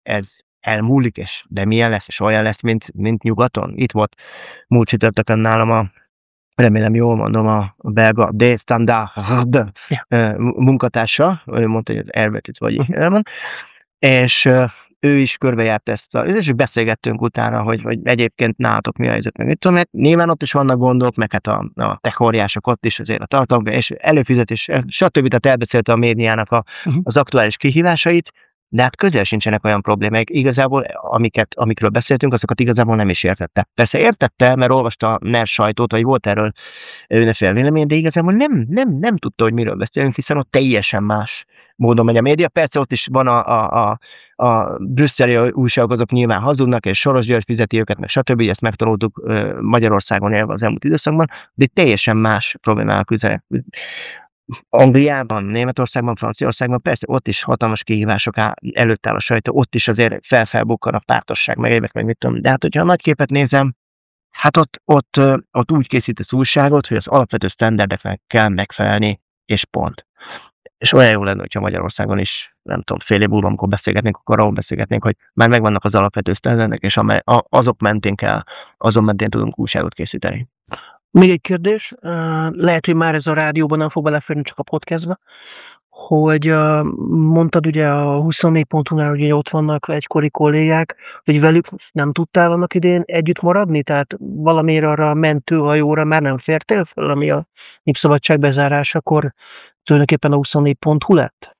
ez elmúlik, de milyen lesz, és olyan lesz, mint nyugaton. Itt volt múlt csütörtökön nálam remélem jól mondom, a belga De Standard munkatársa, ő mondta, hogy az elvetít vagy elmond, és ő is körbejárt és beszélgettünk utána, hogy egyébként nálatok mi a helyzet, meg mit tudom, mert nyilván ott is vannak gondok, meg hát a tech óriások ott is azért a tartalomban, és előfizetés, stb. Tehát elbeszélte a médiának az aktuális kihívásait, de hát közel sincsenek olyan problémák. Igazából, amikről beszéltünk, azokat igazából nem is értette. Persze értette, mert olvasta a NER sajtót, vagy volt erről önöféle vélemény, de igazából nem tudta, hogy miről beszélünk, hiszen ott teljesen más módon megy a média. Persze ott is van a brüsszeli újságok, azok nyilván hazudnak, és Soros György fizeti őket, meg stb. Ezt megtanultuk Magyarországon élve az elmúlt időszakban, de teljesen más problémának küzdenek. Angliában, Németországban, Franciaországban, persze ott is hatalmas kihívások előtt áll a sajtó, ott is azért felbukkan a pártosság, meg évek, meg mit tudom. De hát, hogyha a nagy képet nézem, hát ott úgy készítesz újságot, hogy az alapvető sztenderdeknek kell megfelelni, és pont. És olyan jó lenne, hogyha Magyarországon is, nem tudom, fél év múlva, amikor beszélgetnénk, akkor arról beszélgetnénk, hogy már megvannak az alapvető sztenderdek, és azon mentén tudunk újságot készíteni. Még egy kérdés, lehet, hogy már ez a rádióban nem fog beleférni, csak a podcastba, hogy mondtad ugye a 24.hu-nál, hogy ott vannak egykori kollégák, hogy velük nem tudtál annak idén együtt maradni? Tehát valamiért arra a mentőhajóra már nem fértél fel, ami a Népszabadság bezárásakor tulajdonképpen a 24.hu lett?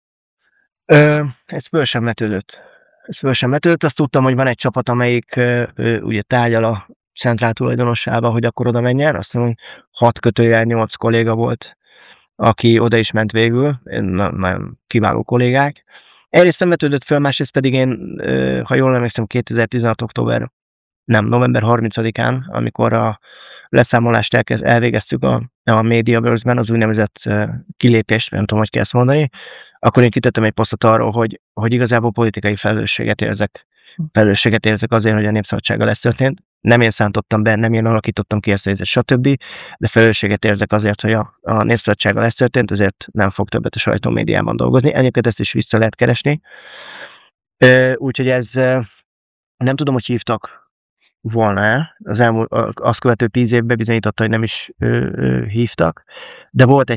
Ez föl sem vetődött. Azt tudtam, hogy van egy csapat, amelyik ugye tárgyal a centrál tulajdonossával, hogy akkor oda menjen. Azt mondom, hogy 6-8 kolléga volt, aki oda is ment végül, nagyon kiváló kollégák. Egyrészt nem vetődött föl, másrészt pedig én, ha jól emlékszem, 2016. november 30-án, amikor a leszámolást elvégeztük a Mediaverse-ben, az úgynevezett kilépést, nem tudom, hogy kell ezt mondani, akkor én kitettem egy posztot arról, hogy igazából politikai felelősséget érzek azért, hogy a Népszabadsággal ez történt. Nem én szántottam be, nem én alakítottam ki ezt a helyzet, stb. De felelősséget érzek azért, hogy a Népszabadsággal ez történt, ezért nem fog többet a sajtómédiában dolgozni. Egyébként ezt is vissza lehet keresni. Úgyhogy ez nem tudom, hogy hívtak volna azt követő 10 évben bizonyította, hogy nem is hívtak, de volt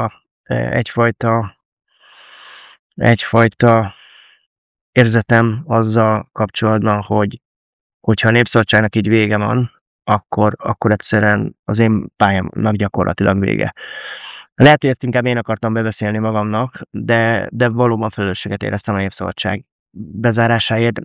egyfajta érzetem azzal kapcsolatban, hogyha a Népszabadságnak így vége van, akkor egyszerűen az én pályámnak gyakorlatilag vége. Lehet, hogy ezt inkább én akartam bebeszélni magamnak, de valóban felelősséget éreztem a Népszabadság bezárásáért.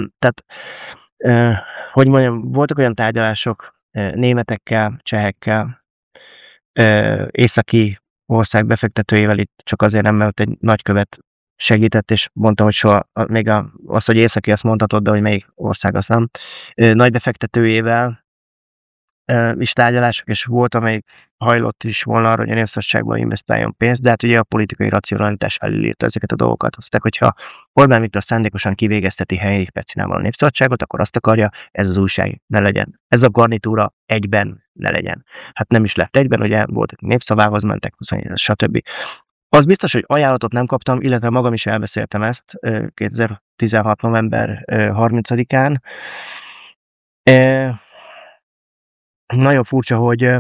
Hogy mondjam, voltak olyan tárgyalások németekkel, csehekkel, északi ország befektetőjével, itt csak azért nem, mert egy nagykövet segített, és mondtam, hogy soha, még az, hogy északi, azt mondhatod, de hogy melyik ország, azt nem. Nagy befektetőjével is tárgyalások, és volt, amelyik hajlott is volna arra, hogy a Népszabadságban investáljon pénzt, de hát ugye a politikai racionalitás felülírta ezeket a dolgokat. Azt mondták, hogyha Orbán Viktor szándékosan kivégezteti helyi percinával a Népszabadságot, akkor azt akarja, ez az újság ne legyen. Ez a garnitúra egyben ne legyen. Hát nem is lett egyben, ugye volt, hogy népszavához mentek, stb. Az biztos, hogy ajánlatot nem kaptam, illetve magam is elbeszéltem ezt 2016. november 30-án. Nagyon furcsa, hogy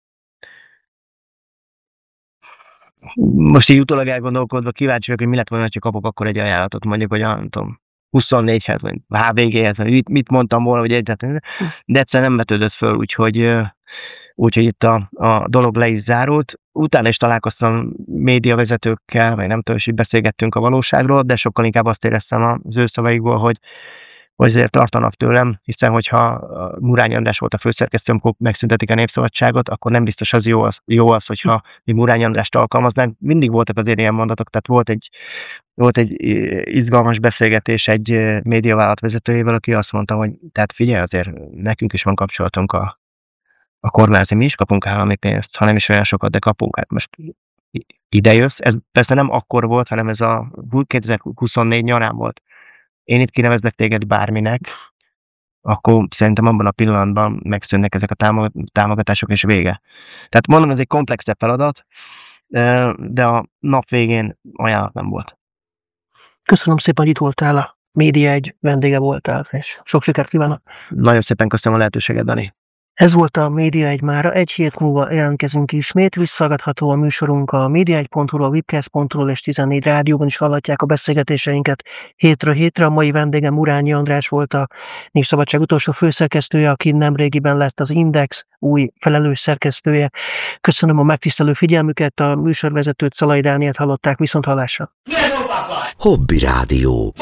most így utólag elgondolkodva kíváncsi vagyok, hogy mi lett volna, ha kapok akkor egy ajánlatot, mondjuk, hogy nem tudom, 24-hez, vagy HVG-hez, vagy mit mondtam volna, hogy egyáltalán, de egyszer nem vetődött föl, úgyhogy itt a dolog le is zárult. Utána is találkoztam médiavezetőkkel, vagy nem tudom, és így beszélgettünk a valóságról, de sokkal inkább azt éreztem az ő szavaikból, hogy azért tartanak tőlem, hiszen hogyha Murányi András volt a főszerkesztő, amikor megszüntetik a Népszabadságot, akkor nem biztos az jó az, hogyha mi Murányi Andrást alkalmaznánk. Mindig voltak azért ilyen mondatok, tehát volt egy izgalmas beszélgetés egy médiavállalat vezetőjével, aki azt mondta, hogy tehát figyelj, azért nekünk is van kapcsolatunk a kormányzati, mi is kapunk állami pénzt, ha nem is olyan sokat, de kapunk. Hát most ide jössz, ez persze nem akkor volt, hanem ez a 2024 nyarán volt. Én itt kinevezlek téged bárminek, akkor szerintem abban a pillanatban megszűnnek ezek a támogatások, és vége. Tehát mondom, ez egy komplexebb feladat, de a nap végén ajánlat nem volt. Köszönöm szépen, hogy itt voltál a Média egy vendége voltál, és sok sikert kívánok! Nagyon szépen köszönöm a lehetőséget, Dani. Ez volt a Média 1 mára, egy hét múlva jelentkezünk ismét, visszahallgatható a műsorunk a média1.hu-ról, a webcast.ról és 14 rádióban is hallhatják a beszélgetéseinket hétről hétre. A mai vendégem Urányi András volt, a Népszabadság utolsó főszerkesztője, aki nemrégiben lett az Index új felelős szerkesztője. Köszönöm a megtisztelő figyelmüket, a műsorvezetőt, Szalai Dánielt hallották, viszonthallásra. Hobby Rádió.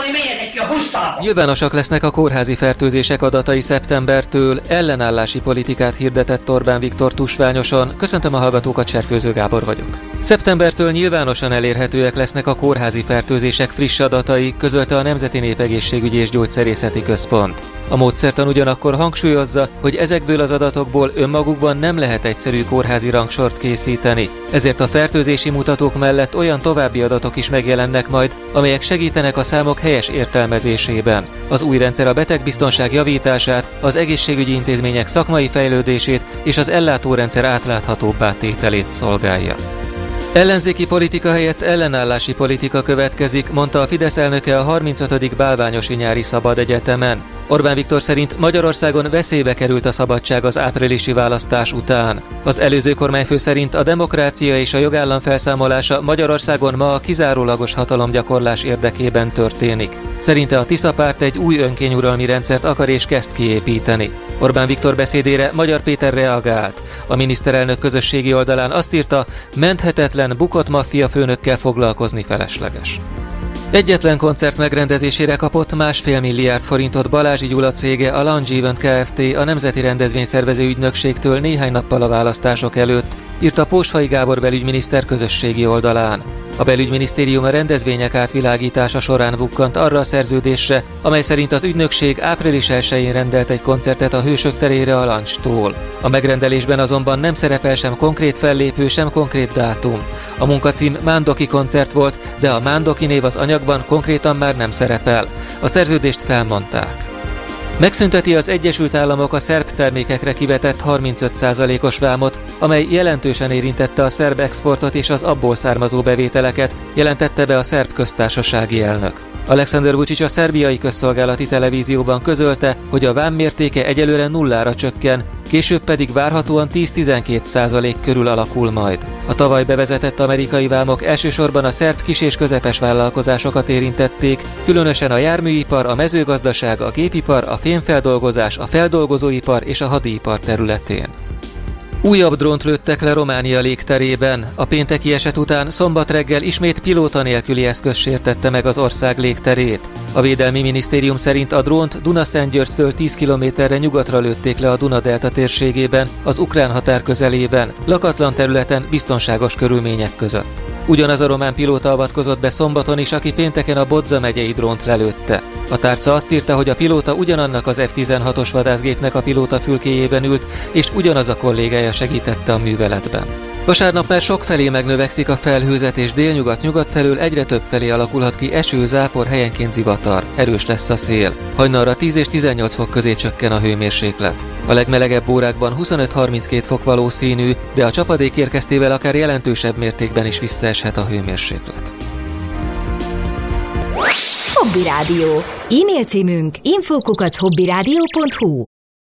Nyilvánosak lesznek a kórházi fertőzések adatai szeptembertől, ellenállási politikát hirdetett Orbán Viktor tusványosan. Köszöntöm a hallgatókat, Cserfőző Gábor vagyok. Szeptembertől nyilvánosan elérhetőek lesznek a kórházi fertőzések friss adatai, közölte a Nemzeti Népegészségügyi és Gyógyszerészeti Központ. A módszertan ugyanakkor hangsúlyozza, hogy ezekből az adatokból önmagukban nem lehet egyszerű kórházi rangsort készíteni. Ezért a fertőzési mutatók mellett olyan további adatok is megjelennek majd, amelyek segítenek a számok helyes értelmezésében. Az új rendszer a betegbiztonság javítását, az egészségügyi intézmények szakmai fejlődését és az ellátórendszer átláthatóbbá tételét szolgálja. Ellenzéki politika helyett ellenállási politika következik, mondta a Fidesz elnöke a 35. Bálványosi Nyári Szabad Egyetemen. Orbán Viktor szerint Magyarországon veszélybe került a szabadság az áprilisi választás után. Az előző kormányfő szerint a demokrácia és a jogállam felszámolása Magyarországon ma a kizárólagos hatalomgyakorlás érdekében történik. Szerinte a Tisza párt egy új önkényuralmi rendszert akar és kezd kiépíteni. Orbán Viktor beszédére Magyar Péter reagált. A miniszterelnök közösségi oldalán azt írta, menthetetlen, bukott maffia főnökkel foglalkozni felesleges. Egyetlen koncert megrendezésére kapott 1,5 milliárd forintot Balázsi Gyula cége, a Lounge Event Kft. A Nemzeti Rendezvényszervező Ügynökségtől néhány nappal a választások előtt, írta Pósfai Gábor belügyminiszter közösségi oldalán. A belügyminisztérium a rendezvények átvilágítása során bukkant arra a szerződésre, amely szerint az ügynökség április 1-én rendelt egy koncertet a Hősök terére a Lancstól. A megrendelésben azonban nem szerepel sem konkrét fellépő, sem konkrét dátum. A munkacím Mándoki koncert volt, de a Mándoki név az anyagban konkrétan már nem szerepel. A szerződést felmondták. Megszünteti az Egyesült Államok a szerb termékekre kivetett 35%-os vámot, amely jelentősen érintette a szerb exportot és az abból származó bevételeket, jelentette be a szerb köztársasági elnök. Alexander Vučić a szerbiai közszolgálati televízióban közölte, hogy a vám mértéke egyelőre nullára csökken, később pedig várhatóan 10-12% körül alakul majd. A tavaly bevezetett amerikai vámok elsősorban a szerb kis- és közepes vállalkozásokat érintették, különösen a járműipar, a mezőgazdaság, a gépipar, a fémfeldolgozás, a feldolgozóipar és a hadipar területén. Újabb drónt lőttek le Románia légterében. A pénteki eset után szombat reggel ismét pilóta nélküli eszköz sértette meg az ország légterét. A Védelmi Minisztérium szerint a drónt Dunaszentgyörgytől 10 kilométerre nyugatra lőtték le a Duna-delta térségében, az ukrán határ közelében, lakatlan területen, biztonságos körülmények között. Ugyanaz a román pilóta avatkozott be szombaton is, aki pénteken a Bodza megyei drónt lelőtte. A tárca azt írta, hogy a pilóta ugyanannak az F-16-os vadászgépnek a pilóta fülkéjében ült, és ugyanaz a kollégája segítette a műveletben. Vasárnap már sokfelé megnövekszik a felhőzet, és délnyugat-nyugat felől egyre több felé alakulhat ki eső, zápor, helyenként zivatar. Erős lesz a szél. Hajnalra 10 és 18 fok közé csökken a hőmérséklet. A legmelegebb órákban 25-32 fok valószínű, de a csapadék érkeztével akár jelentősebb mértékben is visszaeshet a hőmérséklet. Hobby Rádió. E-mail címünk info@hobbyradio.hu.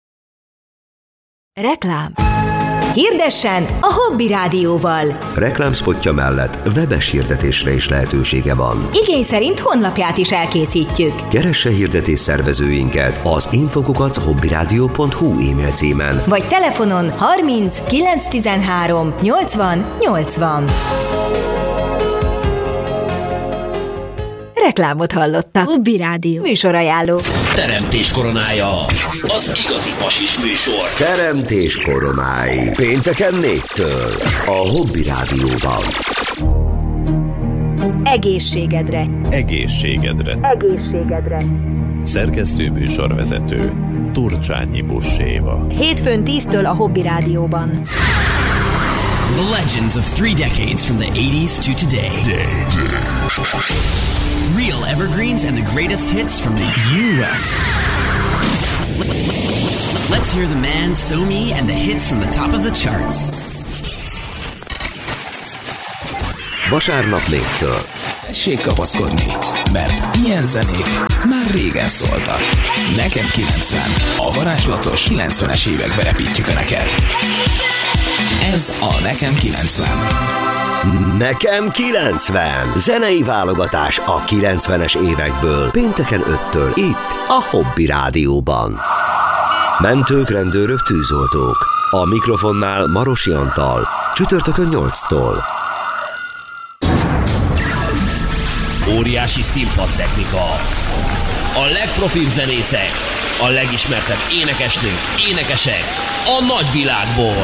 Reklám. Hirdessen a Hobby Rádióval. Reklámspotja mellett webes hirdetésre is lehetősége van. Igény szerint honlapját is elkészítjük. Keresse hirdetés szervezőinket az info@hobbyradio.hu e-mail címen. Vagy telefonon 30 913 80 80. Reklámot hallottak. Hobby Rádió. Műsorajánló. Teremtés koronája. Az igazi pasis műsor. Teremtés koronái. Pénteken 4-től. A Hobby Rádióban. Egészségedre. Egészségedre. Egészségedre. Szerkesztő műsorvezető Turcsányi Buss-Éva. Hétfőn 10-től a Hobby Rádióban. The legends of 3 decades from the 80s to today. Real evergreens and the greatest hits from the U.S. Let's hear the man, So-Me, and the hits from the top of the charts. Vasárnap 4-től. Tessék kapaszkodni. mert ilyen zenék már régen szóltak. Nekem 90. A varázslatos 90-es évekbe repítjük a neked. Ez a Nekem 90. Nekem 90. Zenei válogatás a 90-es évekből. Pénteken 5-től itt a Hobby Rádióban. Mentők, rendőrök, tűzoltók. A mikrofonnál Marosi Antal. Csütörtökön 8-tól. Óriási színpadtechnika. A legprofibb zenészek. A legismertebb énekesnők, énekesek. A nagyvilágból.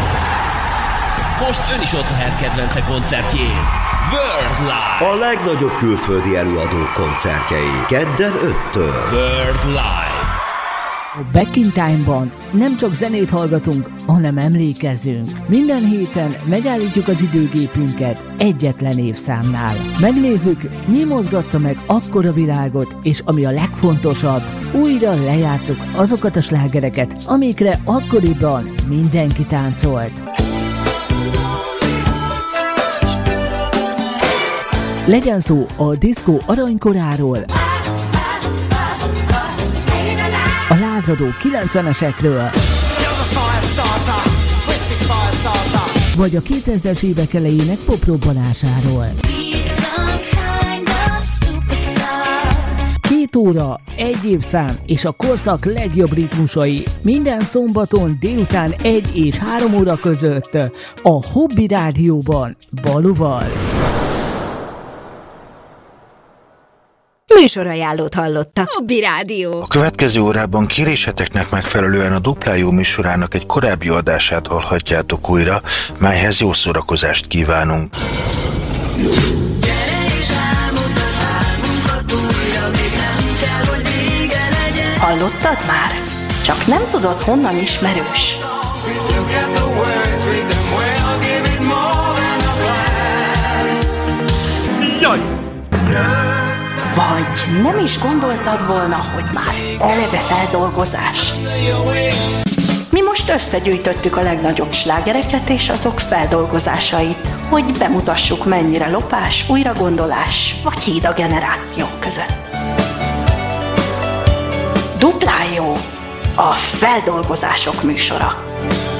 Most ön is ott lehet kedvence koncertjén. World Live. A legnagyobb külföldi előadók koncertjei. Kedden 5-től. World Live. A Back in Time-ban nem csak zenét hallgatunk, hanem emlékezzünk. Minden héten megállítjuk az időgépünket egyetlen évszámnál. Megnézzük, mi mozgatta meg akkora világot, és ami a legfontosabb, újra lejátszuk azokat a slágereket, amikre akkoriban mindenki táncolt. Legyen szó a diszkó aranykoráról, a lázadó 90-esekről, vagy a 2000-es évek elejének poprobbanásáról. 2 óra, 1 évszám és a korszak legjobb ritmusai minden szombaton délután 1 és 3 óra között a Hobby Rádióban Baluval. Műsorajánlót hallottak. Hobby Rádió. A következő órában kéréseteknek megfelelően a Duplájó műsorának egy korábbi adását hallhatjátok újra, melyhez jó szórakozást kívánunk. Hallottad már? Csak nem tudod, honnan ismerős. Jaj! Vagy nem is gondoltad volna, hogy már eleve feldolgozás. Mi most összegyűjtöttük a legnagyobb slágereket és azok feldolgozásait, hogy bemutassuk, mennyire lopás, újragondolás vagy híd a generációk között. Duplájó, a feldolgozások műsora.